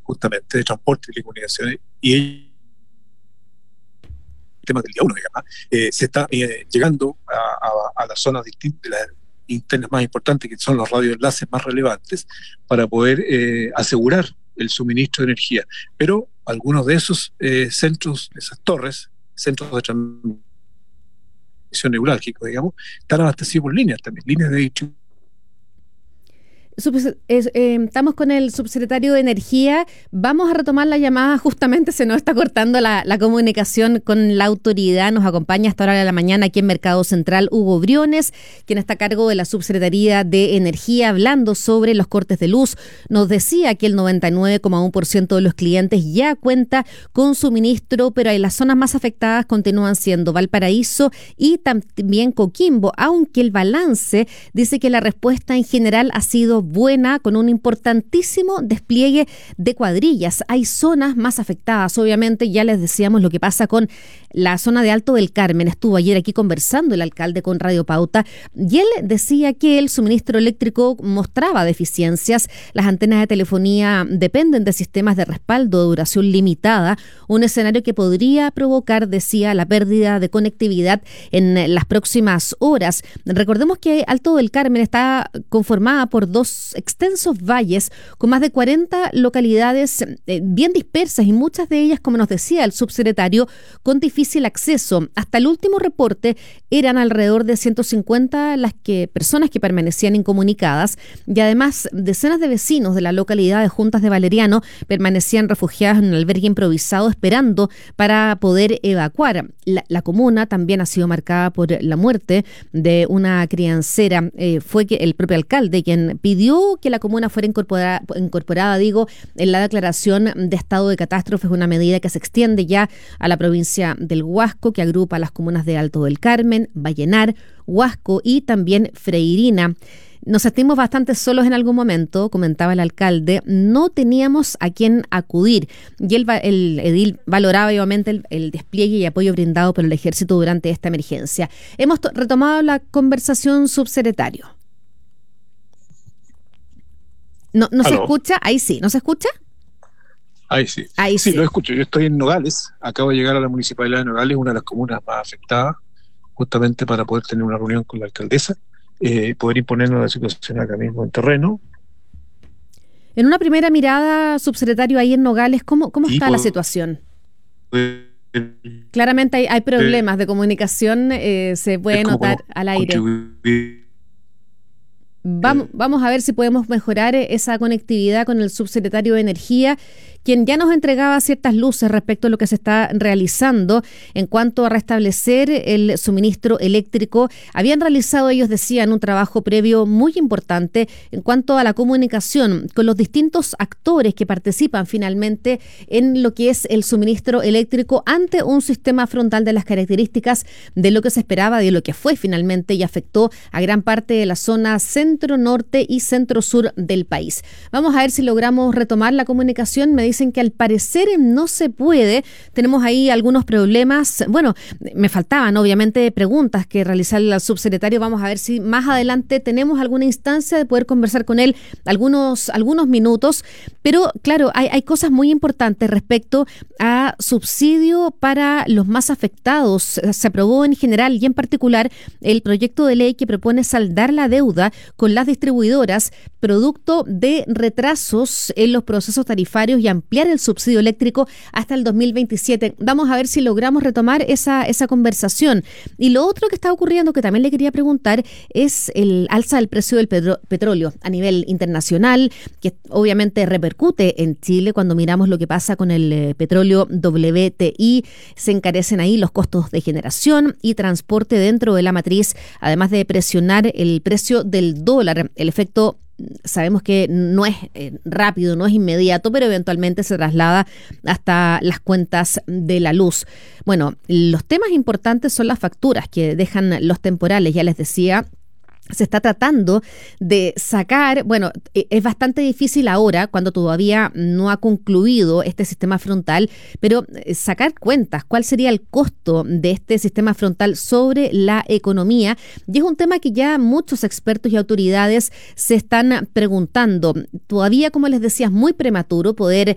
justamente de transporte y telecomunicaciones, y el tema del día uno, digamos, se está llegando a las zonas distintas, de las internas más importantes, que son los radioenlaces más relevantes, para poder asegurar el suministro de energía. Pero algunos de esos centros, esas torres, centros de transmisión neurálgicos, digamos, están abastecidos por líneas también, líneas de distribución. Estamos con el subsecretario de Energía. Vamos a retomar la llamada. Justamente se nos está cortando la comunicación con la autoridad. Nos acompaña hasta ahora de la mañana aquí en Mercado Central Hugo Briones, quien está a cargo de la Subsecretaría de Energía, hablando sobre los cortes de luz. Nos decía que el 99,1% de los clientes ya cuenta con suministro, pero las zonas más afectadas continúan siendo Valparaíso y también Coquimbo, aunque el balance dice que la respuesta en general ha sido buena, con un importantísimo despliegue de cuadrillas. Hay zonas más afectadas, obviamente. Ya les decíamos lo que pasa con la zona de Alto del Carmen. Estuvo ayer aquí conversando el alcalde con Radio Pauta y él decía que el suministro eléctrico mostraba deficiencias. Las antenas de telefonía dependen de sistemas de respaldo de duración limitada, un escenario que podría provocar, decía, la pérdida de conectividad en las próximas horas. Recordemos que Alto del Carmen está conformada por dos extensos valles con más de 40 localidades bien dispersas, y muchas de ellas, como nos decía el subsecretario, con difícil acceso. Hasta el último reporte eran alrededor de 150 personas que permanecían incomunicadas, y además decenas de vecinos de la localidad de Juntas de Valeriano permanecían refugiados en un albergue improvisado esperando para poder evacuar. La comuna también ha sido marcada por la muerte de una criancera. Fue que el propio alcalde quien pidió que la comuna fuera incorporada en la declaración de estado de catástrofe. Es una medida que se extiende ya a la provincia del Huasco, que agrupa las comunas de Alto del Carmen, Vallenar, Huasco y también Freirina. Nos sentimos bastante solos en algún momento, comentaba el alcalde. No teníamos a quién acudir. Y el edil valoraba obviamente el despliegue y apoyo brindado por el ejército durante esta emergencia. Hemos retomado la conversación, subsecretario. ¿No se escucha? Ahí sí. ¿No se escucha? Ahí sí. Sí, lo escucho. Yo estoy en Nogales. Acabo de llegar a la municipalidad de Nogales, una de las comunas más afectadas, justamente para poder tener una reunión con la alcaldesa, poder imponernos la situación acá mismo en terreno. En una primera mirada, subsecretario, ahí en Nogales, ¿cómo está la situación? Claramente hay problemas de comunicación, se puede notar al aire. Vamos a ver si podemos mejorar esa conectividad con el subsecretario de Energía, quien ya nos entregaba ciertas luces respecto a lo que se está realizando en cuanto a restablecer el suministro eléctrico. Habían realizado, ellos decían, un trabajo previo muy importante en cuanto a la comunicación con los distintos actores que participan finalmente en lo que es el suministro eléctrico ante un sistema frontal de las características de lo que se esperaba, de lo que fue finalmente, y afectó a gran parte de la zona centro, norte y centro sur del país. Vamos a ver si logramos retomar la comunicación. Me dicen que al parecer no se puede. Tenemos ahí algunos problemas. Bueno, me faltaban obviamente preguntas que realizar al subsecretario. Vamos a ver si más adelante tenemos alguna instancia de poder conversar con él algunos minutos. Pero claro, hay cosas muy importantes respecto a subsidio para los más afectados. Se aprobó en general y en particular el proyecto de ley que propone saldar la deuda con las distribuidoras producto de retrasos en los procesos tarifarios y ampliar el subsidio eléctrico hasta el 2027. Vamos a ver si logramos retomar esa conversación. Y lo otro que está ocurriendo, que también le quería preguntar, es el alza del precio del petróleo a nivel internacional, que obviamente repercute en Chile cuando miramos lo que pasa con el petróleo WTI. Se encarecen ahí los costos de generación y transporte dentro de la matriz, además de presionar el precio del dólar. El efecto sabemos que no es rápido, no es inmediato, pero eventualmente se traslada hasta las cuentas de la luz. Bueno, los temas importantes son las facturas que dejan los temporales. Ya les decía, se está tratando de sacar, bueno, es bastante difícil ahora cuando todavía no ha concluido este sistema frontal, pero sacar cuentas, cuál sería el costo de este sistema frontal sobre la economía, y es un tema que ya muchos expertos y autoridades se están preguntando. Todavía, como les decía, es muy prematuro poder